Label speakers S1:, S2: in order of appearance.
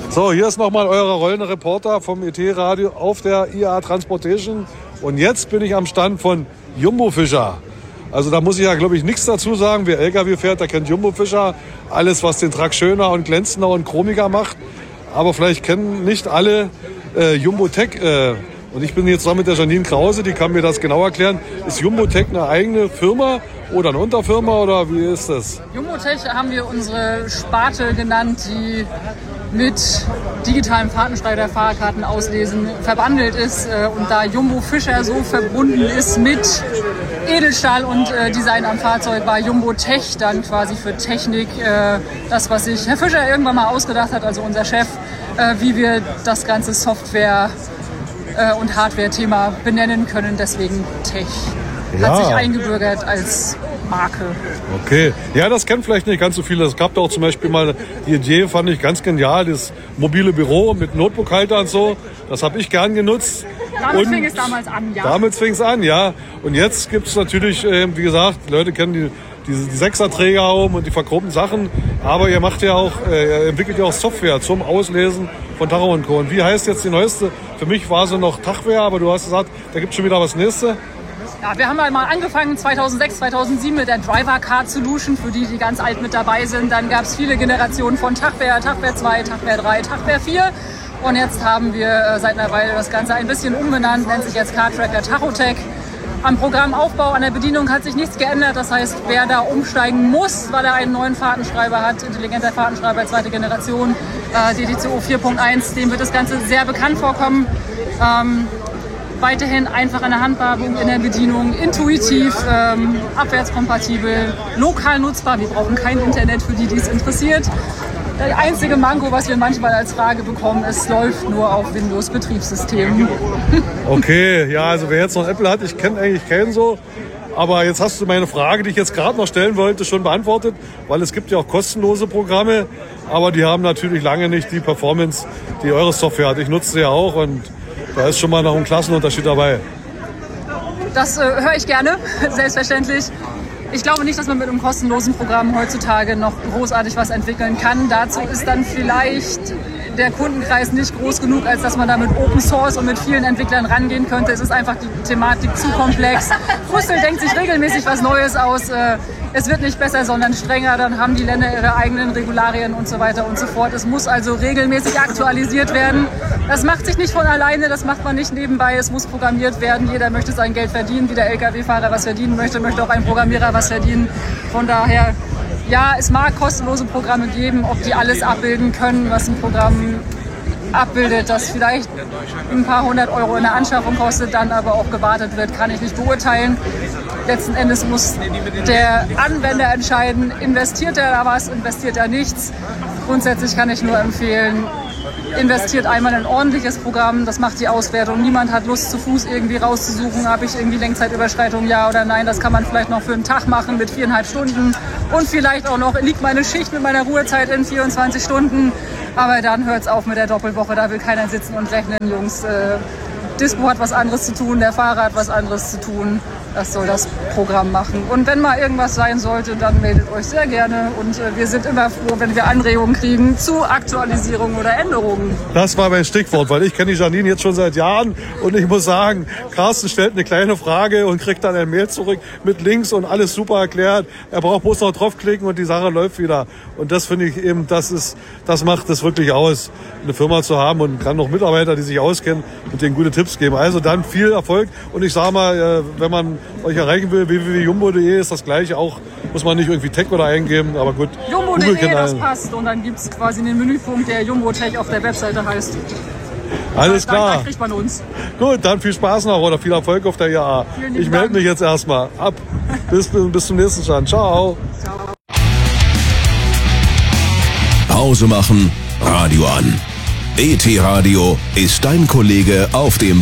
S1: So, hier ist nochmal euer rollender Reporter vom ET-Radio auf der IA Transportation. Und jetzt bin ich am Stand von Jumbo Fischer. Also da muss ich ja, glaube ich, nichts dazu sagen. Wer LKW fährt, der kennt Jumbo Fischer. Alles, was den Truck schöner und glänzender und chromiger macht. Aber vielleicht kennen nicht alle Jumbo Tech. Und ich bin jetzt da mit der Janine Krause, die kann mir das genau erklären. Ist Jumbo Tech eine eigene Firma oder eine Unterfirma oder wie ist das?
S2: Jumbo Tech haben wir unsere Sparte genannt, die mit digitalem Fahrtenschreiber Fahrkarten auslesen verbandelt ist. Und da Jumbo Fischer so verbunden ist mit Edelstahl und Design am Fahrzeug, war Jumbo Tech dann quasi für Technik das, was sich Herr Fischer irgendwann mal ausgedacht hat, also unser Chef, wie wir das ganze Software- und Hardware-Thema benennen können. Deswegen Tech.
S1: Ja.
S2: Hat sich eingebürgert als Marke.
S1: Okay, ja, das kennen vielleicht nicht ganz so viele. Es gab auch zum Beispiel mal die Idee, fand ich ganz genial, das mobile Büro mit Notebook-Halter und so. Das habe ich gern genutzt.
S2: Damit fing es damals an, ja.
S1: Damit fing es an, ja. Und jetzt gibt es natürlich, wie gesagt, die Leute kennen die Sechserträger und die verchromten Sachen. Aber ihr macht ja auch, entwickelt ja auch Software zum Auslesen von Tacho und Co. Und wie heißt jetzt die neueste? Für mich war sie noch Tachware, aber du hast gesagt, da gibt es schon wieder was Nächste.
S2: Ja, wir haben mal angefangen 2006, 2007 mit der Driver Card Solution, für die ganz alt mit dabei sind. Dann gab es viele Generationen von Tachware, Tachware 2, Tachware 3, Tachware 4. Und jetzt haben wir seit einer Weile das Ganze ein bisschen umbenannt, nennt sich jetzt Car Tracker Tachotech. Am Programmaufbau, an der Bedienung hat sich nichts geändert. Das heißt, wer da umsteigen muss, weil er einen neuen Fahrtenschreiber hat, intelligenter Fahrtenschreiber, zweite Generation, DDCO 4.1, dem wird das Ganze sehr bekannt vorkommen. Weiterhin einfach an der Handhabung, in der Bedienung, intuitiv, abwärtskompatibel, lokal nutzbar. Wir brauchen kein Internet für die es interessiert. Das einzige Manko, was wir manchmal als Frage bekommen, es läuft nur auf Windows-Betriebssystemen.
S1: Okay, ja, also wer jetzt noch Apple hat, ich kenne eigentlich keinen so. Aber jetzt hast du meine Frage, die ich jetzt gerade noch stellen wollte, schon beantwortet. Weil es gibt ja auch kostenlose Programme, aber die haben natürlich lange nicht die Performance, die eure Software hat. Ich nutze sie ja auch und da ist schon mal noch ein Klassenunterschied dabei.
S2: Das höre ich gerne, selbstverständlich. Ich glaube nicht, dass man mit einem kostenlosen Programm heutzutage noch großartig was entwickeln kann. Dazu ist dann vielleicht der Kundenkreis nicht groß genug, als dass man da mit Open Source und mit vielen Entwicklern rangehen könnte. Es ist einfach die Thematik zu komplex. Brüssel denkt sich regelmäßig was Neues aus. Es wird nicht besser, sondern strenger. Dann haben die Länder ihre eigenen Regularien und so weiter und so fort. Es muss also regelmäßig aktualisiert werden. Das macht sich nicht von alleine, das macht man nicht nebenbei. Es muss programmiert werden. Jeder möchte sein Geld verdienen. Wie der Lkw-Fahrer was verdienen möchte, möchte auch ein Programmierer was verdienen. Von daher, ja, es mag kostenlose Programme geben. Ob die alles abbilden können, was ein Programm abbildet, das vielleicht ein paar 100 Euro in der Anschaffung kostet, dann aber auch gewartet wird, kann ich nicht beurteilen. Letzten Endes muss der Anwender entscheiden, investiert er da was, investiert er nichts. Grundsätzlich kann ich nur empfehlen, investiert einmal in ein ordentliches Programm, das macht die Auswertung. Niemand hat Lust, zu Fuß irgendwie rauszusuchen, habe ich irgendwie Lenkzeitüberschreitung, ja oder nein. Das kann man vielleicht noch für einen Tag machen mit 4,5 Stunden. Und vielleicht auch noch, liegt meine Schicht mit meiner Ruhezeit in 24 Stunden. Aber dann hört es auf mit der Doppelwoche, da will keiner sitzen und rechnen, Jungs. Dispo hat was anderes zu tun, der Fahrer hat was anderes zu tun. Das soll das Programm machen. Und wenn mal irgendwas sein sollte, dann meldet euch sehr gerne. Und wir sind immer froh, wenn wir Anregungen kriegen zu Aktualisierungen oder Änderungen.
S1: Das war mein Stichwort, weil ich kenne die Janine jetzt schon seit Jahren. Und ich muss sagen, Carsten stellt eine kleine Frage und kriegt dann ein Mail zurück mit Links und alles super erklärt. Er braucht bloß noch draufklicken und die Sache läuft wieder. Und das finde ich eben, das macht es wirklich aus, eine Firma zu haben und kann noch Mitarbeiter, die sich auskennen und denen gute Tipps geben. Also dann viel Erfolg. Und ich sage mal, wenn man euch erreichen will, www.jumbo.de ist das gleiche auch. Muss man nicht irgendwie Tech oder eingeben, aber gut.
S2: Jumbo.de, das passt. Und dann gibt es quasi einen Menüpunkt, der Jumbo Tech auf der Webseite heißt.
S1: Alles klar.
S2: Dann kriegt man uns.
S1: Gut, dann viel Spaß noch oder viel Erfolg auf der IAA. Ich melde mich jetzt erstmal. Ab. Bis zum nächsten Stand. Ciao.
S2: Ciao.
S3: Pause machen, Radio an. ET Radio ist dein Kollege auf dem